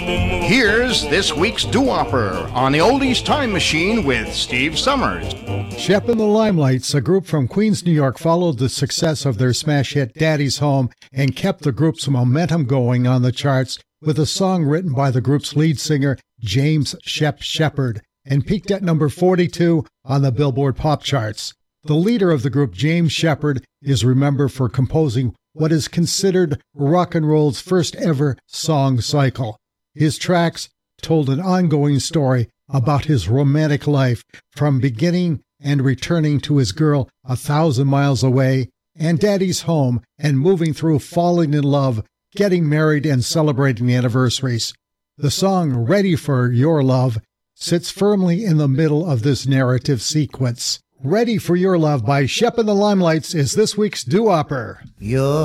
Here's this week's doo-wopper on the Oldies Time Machine with Steve Summers. Shep and the Limelights, a group from Queens, New York, followed the success of their smash hit Daddy's Home and kept the group's momentum going on the charts with a song written by the group's lead singer, James Shep Shepard, and peaked at number 42 on the Billboard Pop charts. The leader of the group, James Shepard, is remembered for composing what is considered rock and roll's first ever song cycle. His tracks told an ongoing story about his romantic life, from beginning and returning to his girl 1,000 miles away, and Daddy's Home, and moving through falling in love, getting married, and celebrating anniversaries. The song Ready for Your Love sits firmly in the middle of this narrative sequence. Ready for Your Love by Shep and the Limelights is this week's doo-wopper.